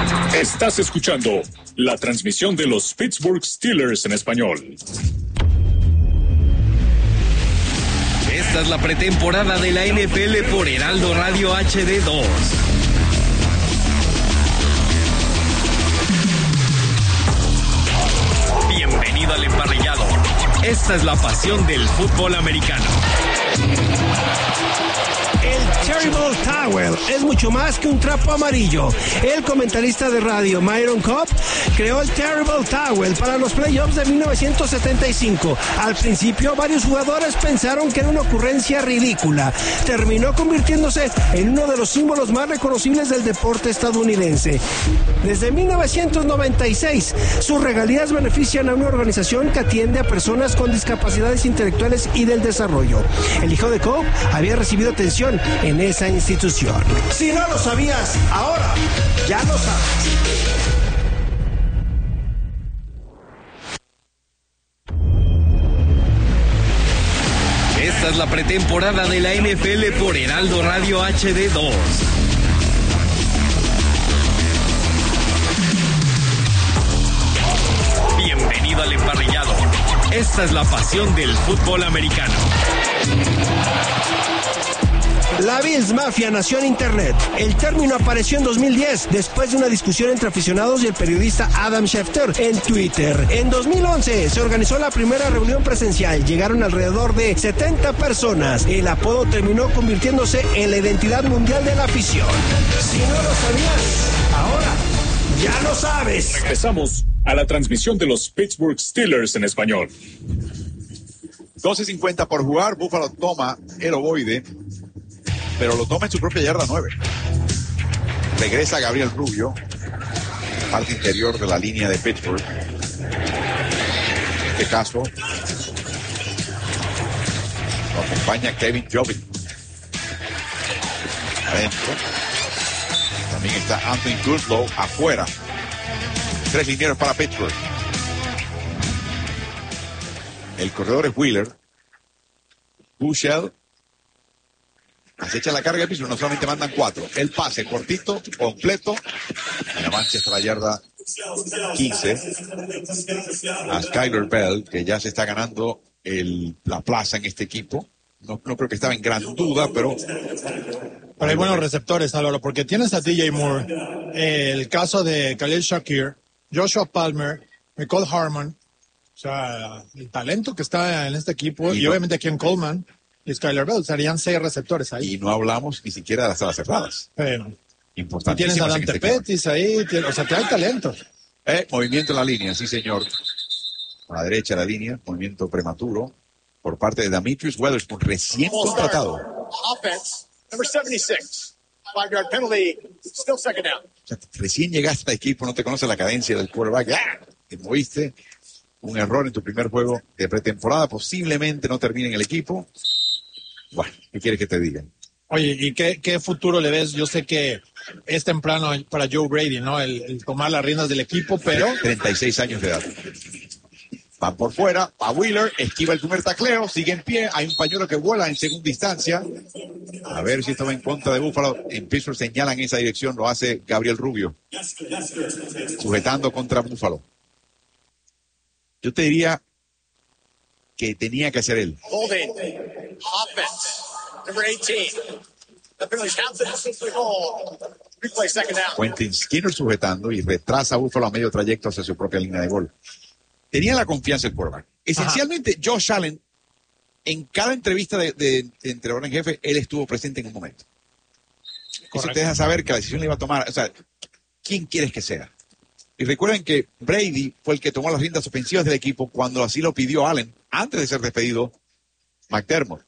Estás escuchando la transmisión de los Pittsburgh Steelers en español. Esta es la pretemporada de la NFL por Heraldo Radio HD2. Bienvenido al emparrillado. Esta es la pasión del fútbol americano. El Terrible Towel es mucho más que un trapo amarillo. El comentarista de radio Myron Cobb creó el Terrible Towel para los playoffs de 1975. Al principio, varios jugadores pensaron que era una ocurrencia ridícula. Terminó convirtiéndose en uno de los símbolos más reconocibles del deporte estadounidense. Desde 1996, sus regalías benefician a una organización que atiende a personas con discapacidades intelectuales y del desarrollo. El hijo de Cobb había recibido atención en esa institución. Si no lo sabías, ahora ya lo sabes. Esta es la pretemporada de la NFL por Heraldo Radio HD2. Bienvenido al emparrillado. Esta es la pasión del fútbol americano. La Bills Mafia nació en Internet. El término apareció en 2010, después de una discusión entre aficionados y el periodista Adam Schefter en Twitter. En 2011 se organizó la primera reunión presencial. Llegaron alrededor de 70 personas. El apodo terminó convirtiéndose en la identidad mundial de la afición. Si no lo sabías, ahora ya lo sabes. Regresamos a la transmisión de los Pittsburgh Steelers en español. 12:50 por jugar. Buffalo toma el ovoide, pero lo toma en su propia yarda 9. Regresa Gabriel Rubio, parte interior de la línea de Pittsburgh. En este caso, lo acompaña Kevin Jobin. Adentro. También está Anthony Goodlow afuera. 3 linieros para Pittsburgh. El corredor es Wheeler. Bushell acecha la carga de piso, no solamente mandan 4. El pase cortito, completo. En la mancha hasta la yarda 15. A Skyler Bell, que ya se está ganando la plaza en este equipo. No creo que estaba en gran duda, pero hay buenos receptores, Álvaro, porque tienes a DJ Moore, el caso de Khalil Shakir, Joshua Palmer, Mecole Hardman. O sea, el talento que está en este equipo, y obviamente aquí en Coleman y Skyler Bell, serían 6 receptores ahí. Y no hablamos ni siquiera de las salas cerradas. Importante. Tienes a Dante Pettis ahí, o sea, que hay talento. Movimiento en la línea, sí señor. A la derecha de la línea, movimiento prematuro por parte de Demetrius Weatherspoon, recién contratado. Offense, number 76. 5-yard penalty, still second down. O sea, recién llegaste al equipo, no te conoce la cadencia del quarterback. Te moviste. Un error en tu primer juego de pretemporada, posiblemente no termine en el equipo. Bueno, ¿qué quieres que te diga? Oye, ¿y qué futuro le ves? Yo sé que es temprano para Joe Brady, ¿no? El tomar las riendas del equipo, pero 36 años de edad. Van por fuera, a Wheeler, esquiva el primer tacleo, sigue en pie, hay un pañuelo que vuela en segunda instancia. A ver si esto va en contra de Buffalo. En Pittsburgh señalan esa dirección, lo hace Gabriel Rubio, sujetando contra Buffalo. Yo te diría que tenía que hacer él. Holding. Offense. Number 18. The penalty happens. Replay second down. Quentin Skinner sujetando y retrasa a Buffalo a medio trayecto hacia su propia línea de gol. Tenía la confianza el quarterback. Esencialmente, Josh Allen, en cada entrevista de entrenador en jefe, él estuvo presente en un momento. Correcto. Eso te deja saber que la decisión le iba a tomar. O sea, ¿quién quieres que sea? Y recuerden que Brady fue el que tomó las riendas ofensivas del equipo cuando así lo pidió Allen, antes de ser despedido McDermott.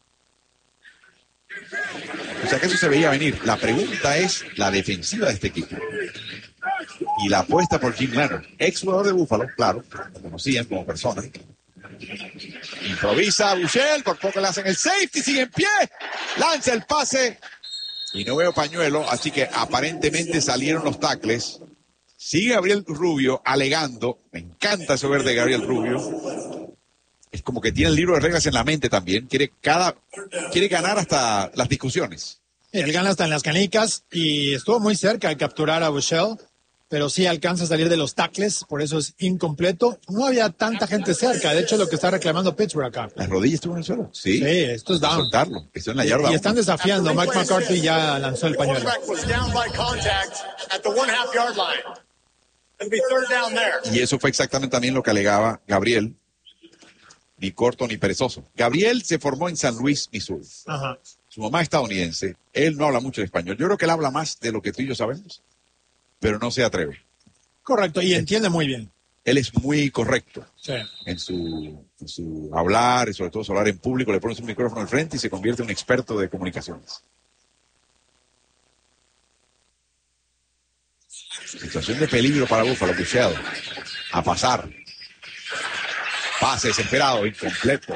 O sea que eso se veía venir. La pregunta es la defensiva de este equipo. Y la apuesta por Jim Leonard, ex jugador de Buffalo, claro, lo conocían como persona. Improvisa a Bushell, por poco le hacen el safety, sigue en pie, lanza el pase y no veo pañuelo, así que aparentemente salieron los tackles. Sigue Gabriel Rubio alegando, me encanta eso ver de Gabriel Rubio, es como que tiene el libro de reglas en la mente también, quiere ganar hasta las discusiones. Él gana hasta en las canicas y estuvo muy cerca de capturar a Bushell. pero sí alcanza a salir de los tackles, por eso es incompleto. No había tanta gente cerca, de hecho es lo que está reclamando Pittsburgh acá. ¿Las rodillas estuvo en el suelo? Sí. Sí, esto es down. Soltarlo, esto es en la yarda. Y están desafiando, Mike McCarthy ya lanzó el pañuelo. Quarterback was down by contact at the 1.5 yard line. It'll be third down there. Y eso fue exactamente también lo que alegaba Gabriel. Ni corto ni perezoso. Gabriel se formó en San Luis, Missouri. Ajá. Su mamá es estadounidense. Él no habla mucho el español. Yo creo que él habla más de lo que tú y yo sabemos, pero no se atreve. Correcto, y entiende muy bien. Él es muy correcto Sí. en su hablar, y sobre todo su hablar en público. Le pones un micrófono al frente y se convierte en un experto de comunicaciones. Situación de peligro para Buffalo. Michel a pasar. Pase desesperado, incompleto.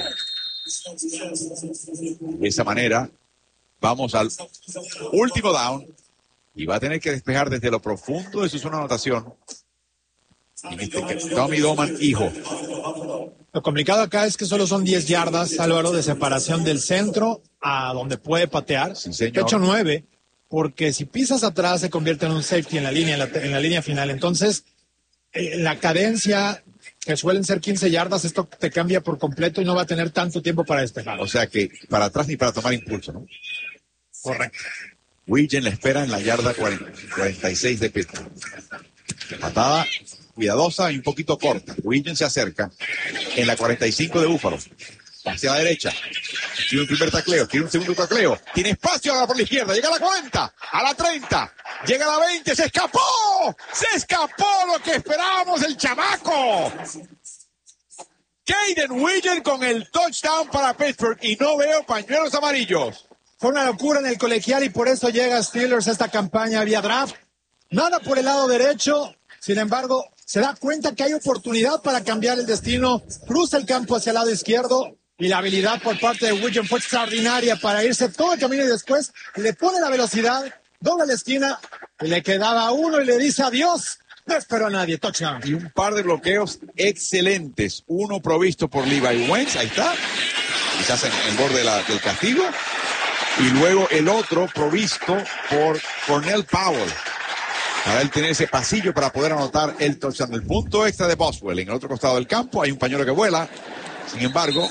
De esa manera, vamos al último down y va a tener que despejar desde lo profundo de su zona de anotación. Tommy Doman, hijo. Lo complicado acá es que solo son 10 yardas, Álvaro, de separación del centro a donde puede patear. Sí, señor. De hecho, 9, porque si pisas atrás se convierte en un safety en la línea final. Entonces, la cadencia, que suelen ser 15 yardas, esto te cambia por completo y no va a tener tanto tiempo para despejar. O sea que para atrás ni para tomar impulso, ¿no? Correcto. Wilgen le espera en la yarda 46 de Pittsburgh. Patada cuidadosa y un poquito corta. Wilgen se acerca en la 45 de Búfalo. Hacia la derecha. Tiene un primer tacleo, tiene un segundo tacleo. Tiene espacio ahora por la izquierda. Llega a la 40, a la 30. Llega a la 20, ¡se escapó! ¡Se escapó lo que esperábamos del chamaco! Caden Wilgen con el touchdown para Pittsburgh y no veo pañuelos amarillos. Fue una locura en el colegial y por eso llega Steelers a esta campaña vía draft. Nada por el lado derecho, sin embargo, se da cuenta que hay oportunidad para cambiar el destino. Cruza el campo hacia el lado izquierdo y la habilidad por parte de Wilgen fue extraordinaria para irse todo el camino y después le pone la velocidad. Dobla la esquina, y le quedaba uno y le dice adiós. No esperó a nadie, touchdown. Y un par de bloqueos excelentes. Uno provisto por Levi Wentz, ahí está. Quizás en el borde del castigo. Y luego el otro provisto por Cornell Powell. Para él tener ese pasillo para poder anotar el touchdown. El punto extra de Boswell. En el otro costado del campo hay un pañuelo que vuela. Sin embargo,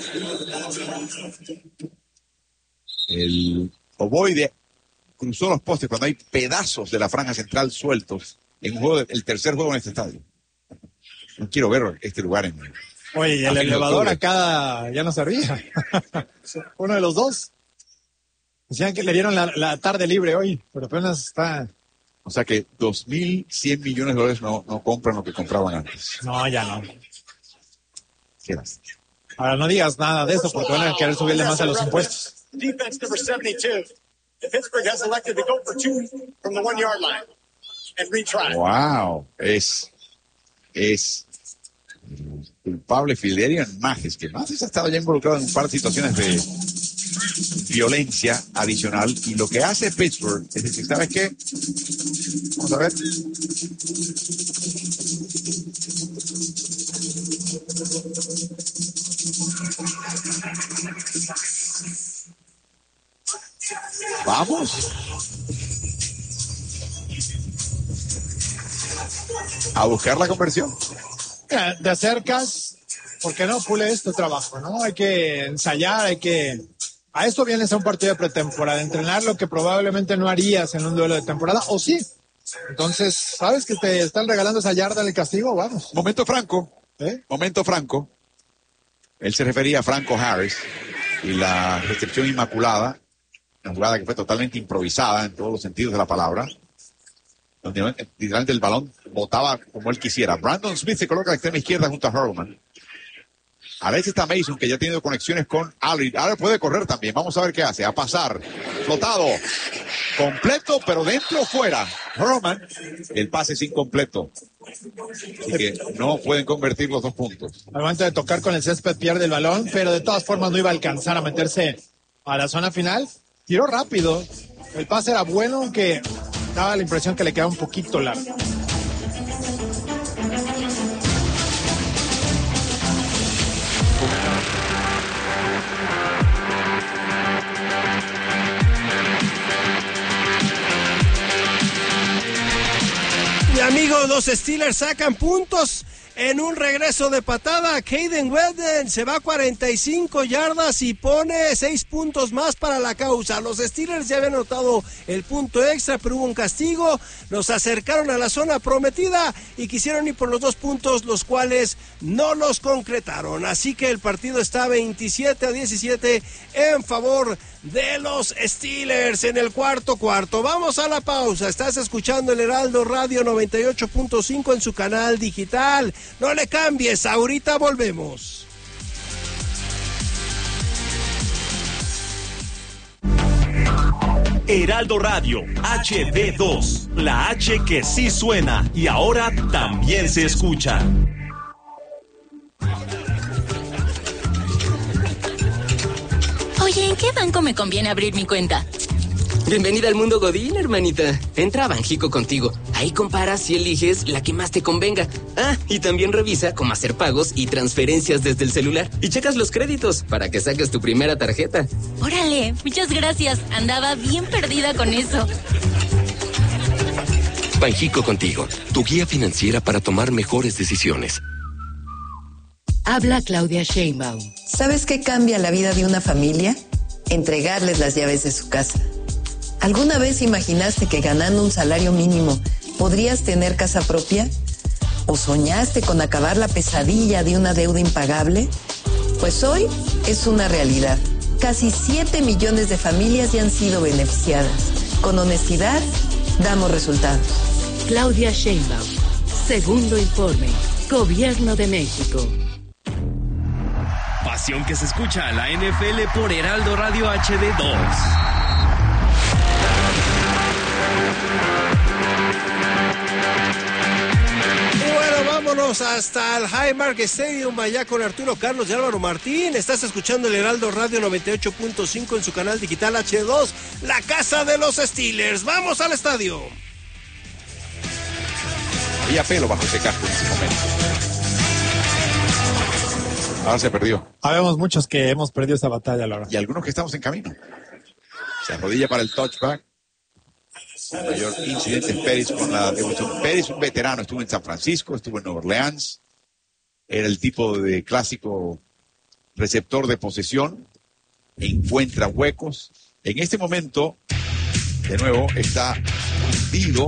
el ovoide cruzó los postes cuando hay pedazos de la franja central sueltos en un juego el tercer juego en este estadio. No quiero ver este lugar en... Oye, y el elevador acá ya no servía. Uno de los dos. Decían que le dieron la tarde libre hoy, pero apenas está... O sea que 2.100 millones de dólares no compran lo que compraban antes. No, ya no. Qué lástima. Ahora no digas nada de eso porque van a querer subirle más a los impuestos. Defense number 72. Pittsburgh has elected to go for 2 from the 1 yard line and retry. Wow, es culpable Phidarian Mathis, que Mathis ha estado ya involucrado en un par de situaciones de violencia adicional, y lo que hace Pittsburgh es decir, ¿sabes qué? Vamos a ver. Vamos a buscar la conversión. Te acercas, porque no pule esto trabajo, ¿no? Hay que ensayar, a esto vienes a un partido de pretemporada, entrenar lo que probablemente no harías en un duelo de temporada, o sí. Entonces, ¿sabes que te están regalando esa yarda del castigo? Vamos. Momento franco. Momento franco. Él se refería a Franco Harris y la recepción inmaculada, una jugada que fue totalmente improvisada en todos los sentidos de la palabra, donde literalmente el balón botaba como él quisiera. Brandon Smith se coloca a la extrema izquierda junto a Hurlman. A veces está Mason, que ya ha tenido conexiones con Allred. Ahora puede correr también. Vamos a ver qué hace. A pasar. Flotado. Completo, pero dentro o fuera. Hurlman. El pase es incompleto. Así que no pueden convertir los 2 puntos. Al momento de tocar con el césped pierde el balón, pero de todas formas no iba a alcanzar a meterse a la zona final. Tiró rápido. El pase era bueno, aunque daba la impresión que le quedaba un poquito largo. amigos, los Steelers sacan puntos en un regreso de patada. Caden Weldon se va a 45 yardas y pone 6 puntos más para la causa. Los Steelers ya habían anotado el punto extra, pero hubo un castigo. Los acercaron a la zona prometida y quisieron ir por los 2 puntos, los cuales no los concretaron. Así que el partido está 27-17 en favor de los Steelers en el cuarto. Vamos a la pausa. Estás escuchando el Heraldo Radio 98.5 en su canal digital. No le cambies, ahorita volvemos. Heraldo Radio, HD2, la H que sí suena y ahora también se escucha. Oye, ¿en qué banco me conviene abrir mi cuenta? Bienvenida al mundo Godín, hermanita. Entra a Banjico Contigo. Ahí comparas y eliges la que más te convenga. Ah, y también revisa cómo hacer pagos y transferencias desde el celular. Y checas los créditos para que saques tu primera tarjeta. Órale, muchas gracias. Andaba bien perdida con eso. Banjico Contigo, tu guía financiera para tomar mejores decisiones. Habla Claudia Sheinbaum. ¿Sabes qué cambia la vida de una familia? Entregarles las llaves de su casa. ¿Alguna vez imaginaste que ganando un salario mínimo podrías tener casa propia? ¿O soñaste con acabar la pesadilla de una deuda impagable? Pues hoy es una realidad. Casi 7 millones de familias ya han sido beneficiadas. Con honestidad, damos resultados. Claudia Sheinbaum. Segundo informe. Gobierno de México. Pasión que se escucha a la NFL por Heraldo Radio HD2. Vámonos hasta el Highmark Stadium, allá con Arturo Carlos y Álvaro Martín. Estás escuchando el Heraldo Radio 98.5 en su canal digital H2, la casa de los Steelers. ¡Vamos al estadio! Había pelo bajo ese casco en ese momento. Ahora se perdió. Habemos muchos que hemos perdido esa batalla, Laura. Y algunos que estamos en camino. Se arrodilla para el touchback. El mayor incidente es Pérez con la devolución. Pérez, un veterano, estuvo en San Francisco, estuvo en Nueva Orleans. Era el tipo de clásico receptor de posesión. Encuentra huecos. En este momento, de nuevo, está hundido.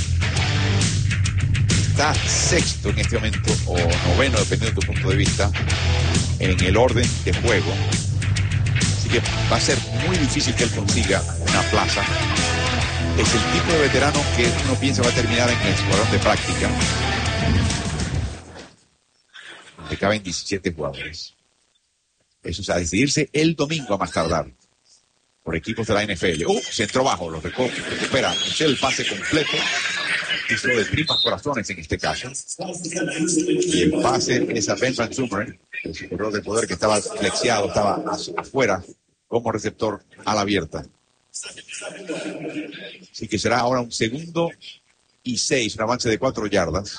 Está sexto en este momento, o noveno, dependiendo de tu punto de vista, en el orden de juego. Así que va a ser muy difícil que él consiga una plaza. Es el tipo de veterano que uno piensa va a terminar en el escuadrón de práctica. Le caben 17 jugadores. Eso es a decidirse el domingo a más tardar por equipos de la NFL. Se entró bajo, lo recupera. El pase completo. Hizo de tripas corazones en este caso. Y el pase es a Ben Van Sumeren, el superior de poder que estaba flexiado, estaba afuera como receptor a la abierta. Así que será ahora un 2nd y 6, un avance de 4 yardas.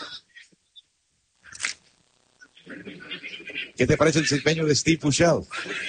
¿Qué te parece el desempeño de Steve Bushell?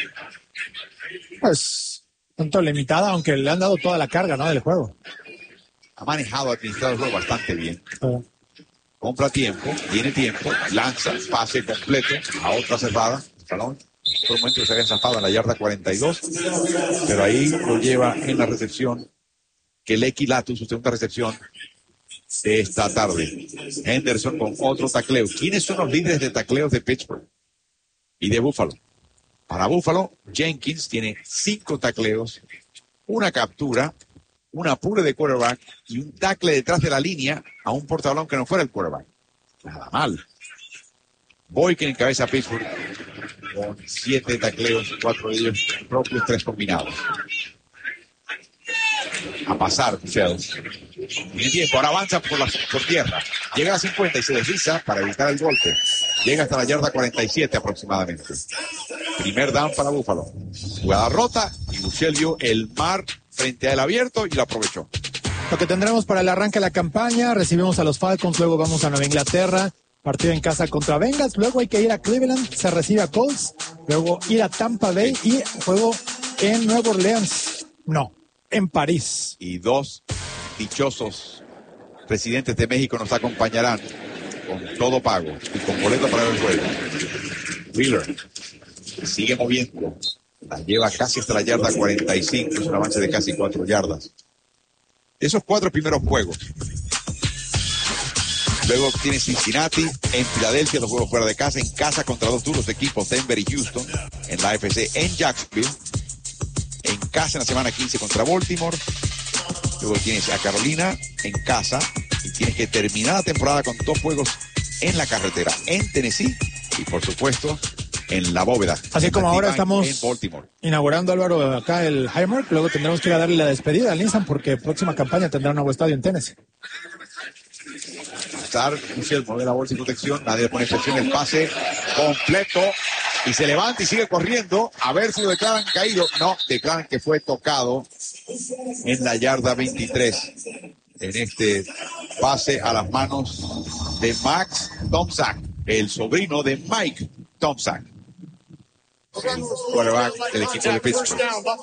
Pues, tanto limitada, aunque le han dado toda la carga, ¿no?, del juego. Ha manejado, administrado el juego bastante bien. Compra tiempo, tiene tiempo, lanza, pase completo a otra cerrada. Balón, por un momento se había zafado en la yarda 42, pero ahí lo lleva en la recepción que Lecky Latu, su segunda recepción de esta tarde. Henderson con otro tacleo. ¿Quiénes son los líderes de tacleos de Pittsburgh y de Buffalo? Para Buffalo, Jenkins tiene 5 tacleos, una captura, un apure de quarterback y un tackle detrás de la línea a un portabalón que no fuera el quarterback. Nada mal. Boykin encabeza a Pittsburgh con 7 tacleos, 4 de ellos propios, 3 combinados. A pasar, Michelle. Tiene tiempo, ahora avanza por tierra. Llega a la 50 y se desliza para evitar el golpe. Llega hasta la yarda 47 aproximadamente. Primer down para Buffalo. Jugada rota y Bushell vio el mar frente al abierto y lo aprovechó. Lo que tendremos para el arranque de la campaña: recibimos a los Falcons, luego vamos a Nueva Inglaterra, partido en casa contra Bengals, luego hay que ir a Cleveland, se recibe a Colts, luego ir a Tampa Bay y juego en Nueva Orleans. No, en París. Y 2 dichosos residentes de México nos acompañarán con todo pago y con boleto para el juego. Wheeler sigue moviendo. La lleva casi hasta la yarda 45. Es un avance de casi 4 yardas. Esos 4 primeros juegos. Luego tiene Cincinnati, en Filadelfia, los juegos fuera de casa, en casa contra 2 duros equipos, Denver y Houston, en la AFC, en Jacksonville, en casa en la semana 15 contra Baltimore. Luego tienes a Carolina en casa y tienes que terminar la temporada con 2 juegos en la carretera, en Tennessee y por supuesto en la bóveda. Así como ahora estamos en Baltimore. Inaugurando, Álvaro, acá el Highmark, luego tendremos que ir a darle la despedida al Nissan porque próxima campaña tendrá un nuevo estadio en Tennessee. Mueve la bolsa y protección, nadie le pone presión, el pase completo y se levanta y sigue corriendo a ver si lo declaran caído. No, declaran que fue tocado en la yarda 23 en este pase a las manos de Max Tomczak, el sobrino de Mike Tomczak, quarterback del equipo de Pittsburgh.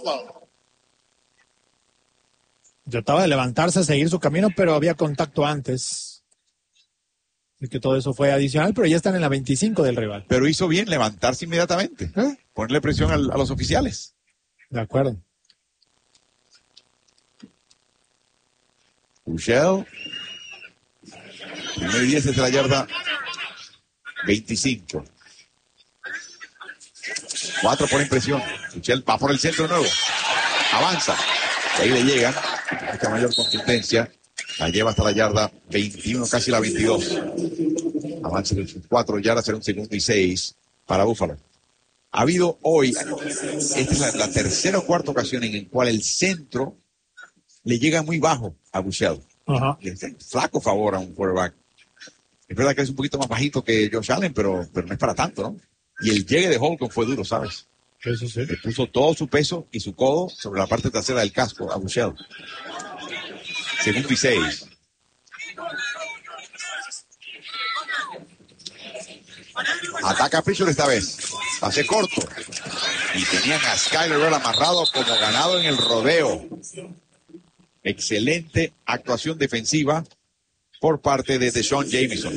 Trataba de levantarse a seguir su camino, pero había contacto antes. Así que todo eso fue adicional, pero ya están en la 25 del rival. Pero hizo bien levantarse inmediatamente, ponerle presión a los oficiales. De acuerdo. Bushell, primer y 10 desde la yarda 25. 4 por impresión. Bushell va por el centro de nuevo. Avanza. Y ahí le llegan. Esta mayor consistencia. La lleva hasta la yarda 21, casi la 22. Avance de 4 yardas, será un 2nd y 6 para Buffalo. Ha habido hoy, esta es la tercera o cuarta ocasión en la cual el centro le llega muy bajo a Bushell. Le hace flaco favor a un quarterback. Es verdad que es un poquito más bajito que Josh Allen, pero no es para tanto, ¿no? Y el llegue de Holcomb fue duro, ¿sabes? Eso sí. Le puso todo su peso y su codo sobre la parte trasera del casco a Bushell. 2nd y 6. Ataca a Pitcher esta vez. Pase corto. Y tenían a Skyler Rowland amarrado como ganado en el rodeo. Excelente actuación defensiva por parte de Deshaun Jamison.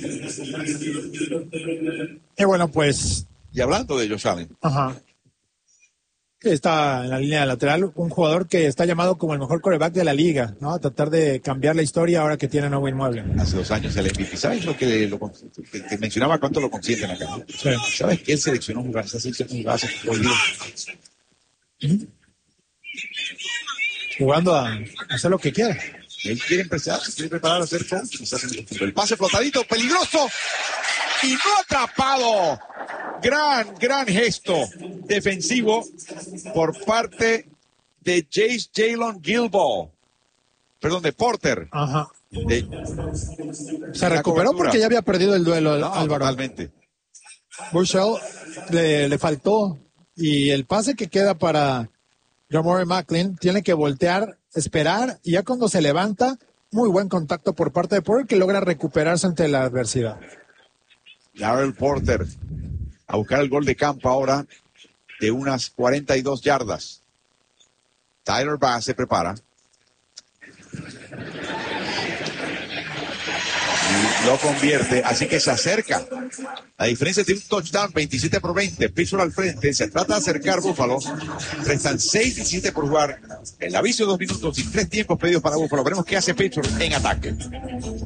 Y bueno, pues. Y hablando de Josh Allen. Que está en la línea lateral, un jugador que está llamado como el mejor quarterback de la liga, ¿no? A tratar de cambiar la historia ahora que tiene nuevo inmueble. Hace 2 años el MVP. ¿Sabes lo que mencionaba cuánto lo consienten acá? Sí. ¿Sabes que él seleccionó jugar? Se hace hoy día. Jugando a hacer lo que quiera. Él quiere empezar, se quiere preparar a hacer coach. El pase flotadito, peligroso. Y no atrapado. Gran gesto defensivo por parte de Jalen Guilbeau. Perdón, de Porter. Se recuperó porque ya había perdido el duelo, Álvaro. Totalmente. Bushell le faltó. Y el pase que queda para Jamore Macklin tiene que voltear, esperar. Y ya cuando se levanta, muy buen contacto por parte de Porter que logra recuperarse ante la adversidad. Darrell Porter a buscar el gol de campo ahora de unas 42 yardas. Tyler Bass se prepara. Y lo convierte, así que se acerca. La diferencia es de un touchdown, 27-20. Pittsburgh al frente, se trata de acercar Buffalo. Restan 6-17 por jugar. En la vicio 2 minutos y 3 tiempos pedidos para Buffalo. Veremos qué hace Pittsburgh en ataque.